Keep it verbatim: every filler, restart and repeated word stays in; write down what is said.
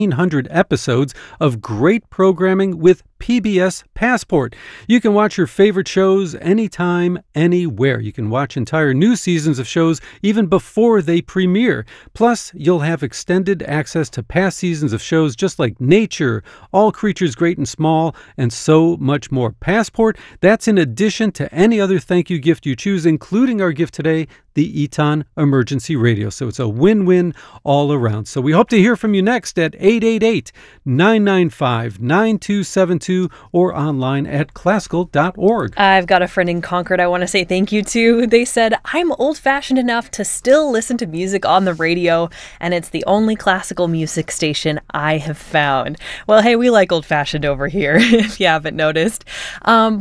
hundred episodes of great programming with P B S Passport. You can watch your favorite shows anytime, anywhere. You can watch entire new seasons of shows even before they premiere. Plus, you'll have extended access to past seasons of shows just like Nature, All Creatures Great and Small, and so much more. Passport, that's in addition to any other thank you gift you choose, including our gift today, the Eton Emergency Radio. So it's a win-win all around. So we hope to hear from you next at eight eight eight, nine nine five, nine two seven two or online at classical dot org. I've got a friend in Concord I want to say thank you to. They said, I'm old-fashioned enough to still listen to music on the radio, and it's the only classical music station I have found. Well, hey, we like old-fashioned over here, if you haven't noticed. Um,